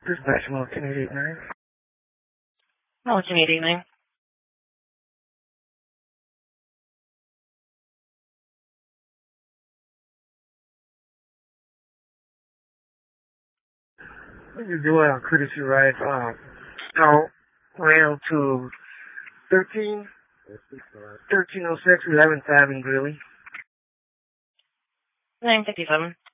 Dispatch Mullican 889. Mullican 889. You're doing a courtesy ride out rail to 1306 11th Avenue, Greeley. 957.